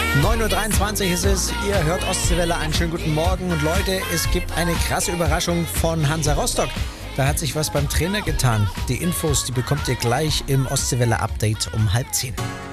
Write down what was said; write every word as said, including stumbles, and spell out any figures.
neun Uhr dreiundzwanzig ist es, ihr hört Ostseewelle, einen schönen guten Morgen. Und Leute, es gibt eine krasse Überraschung von Hansa Rostock. Da hat sich was beim Trainer getan. Die Infos, die bekommt ihr gleich im Ostseewelle-Update um halb zehn.